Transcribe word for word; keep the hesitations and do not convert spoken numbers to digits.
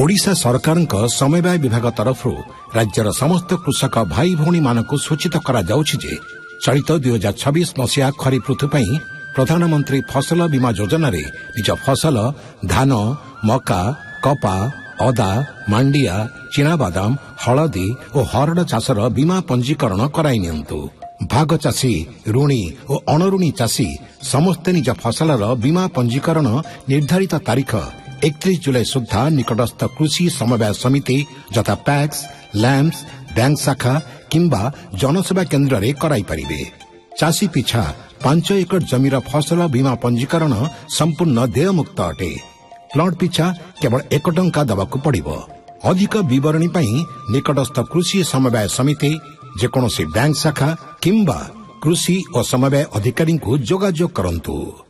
ओडिशा सरकार समवाय विभाग तरफ राज्यर समस्त कृषक भाई भौणी मानक सूचित करा जाउछि जे चलित दुई हजार छब्बीस मसीहा खरीफ ऋतु पर प्रधानमंत्री फसल बीमा योजना रे निज फसल धान मका कपा अदा मांडिया चिनाबादाम हलदी और हरड़ चाषर बीमा पंजीकरण कराई नियंतु। भाग चाषी ऋणी और अणऋणी चाषी समस्ते निज फसलर बीमा पंजीकरण निर्धारित तारीख इकतीस जुलाई सुधा निकटस्थ कृषि समवाय समिति यथा पैक्स लैम्प्स बैंक शाखा किंबा जनसेवा केन्द्र रे कराई परिबे। चाषी पिछा पांच एकड़ जमीर फसल बीमा पंजीकरण संपूर्ण देयमुक्त अटे। प्लॉट पिछा केवल एक टंका दबाकू पड़िबो। अधिक विवरणी पई निकटस्थ कृषि समवाय समिति जेकोसी बैंक शाखा किंबा कृषि और समवाय अधिकारी को जोगाजोग करंतु।